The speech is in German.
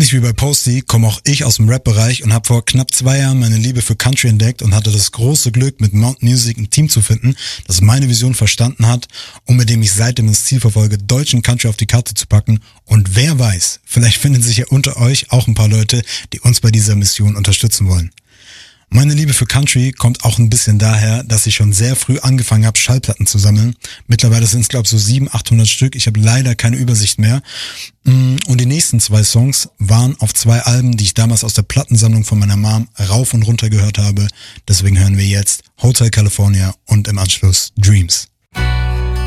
Ähnlich wie bei Posty komme auch ich aus dem Rap-Bereich und habe vor knapp 2 Jahren meine Liebe für Country entdeckt und hatte das große Glück, mit Mount Music ein Team zu finden, das meine Vision verstanden hat und mit dem ich seitdem das Ziel verfolge, deutschen Country auf die Karte zu packen. Und wer weiß, vielleicht finden sich ja unter euch auch ein paar Leute, die uns bei dieser Mission unterstützen wollen. Meine Liebe für Country kommt auch ein bisschen daher, dass ich schon sehr früh angefangen habe, Schallplatten zu sammeln. Mittlerweile sind es, glaube ich, so 700, 800 Stück. Ich habe leider keine Übersicht mehr. Und die nächsten 2 Songs waren auf 2 Alben, die ich damals aus der Plattensammlung von meiner Mom rauf und runter gehört habe. Deswegen hören wir jetzt Hotel California und im Anschluss Dreams.